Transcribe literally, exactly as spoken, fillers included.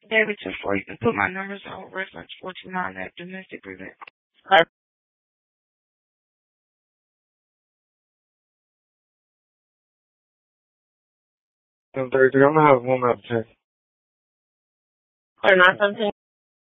David two four. You can put my numbers on reference four two nine at domestic prevent. ten thirty-three. I'm gonna have one out of ten. Or nine seventeen.